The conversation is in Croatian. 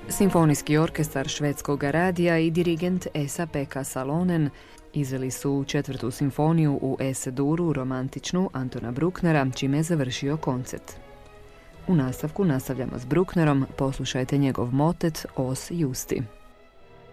Simfonijski orkestar švedskog radija i dirigent Esa-Pekka Salonen izveli su četvrtu simfoniju u Es-duru romantičnu Antona Brucknera, čime je završio koncert. U nastavku nastavljamo s Brucknerom, poslušajte njegov motet Os Justi.